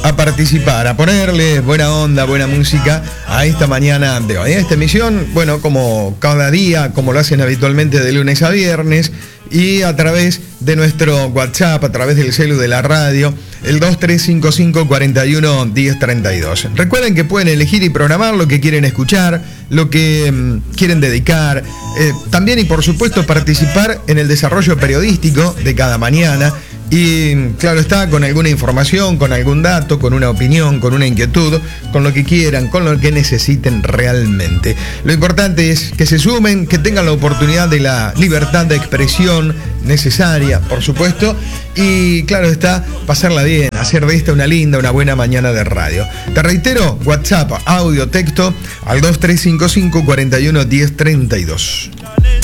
a participar, a ponerle buena onda, buena música a esta mañana de hoy. Esta emisión, bueno, como cada día, como lo hacen habitualmente de lunes a viernes, y a través de nuestro WhatsApp, a través del celu de la radio, el 2355 41 1032. Recuerden que pueden elegir y programar lo que quieren escuchar, lo que quieren dedicar, también y por supuesto participar en el desarrollo periodístico de cada mañana. Y claro está, con alguna información, con algún dato, con una opinión, con una inquietud, con lo que quieran, con lo que necesiten realmente. Lo importante es que se sumen, que tengan la oportunidad de la libertad de expresión necesaria, por supuesto, y claro está, pasarla bien, hacer de esta una linda, una buena mañana de radio. Te reitero, WhatsApp, audio, texto, al 2355 41 1032.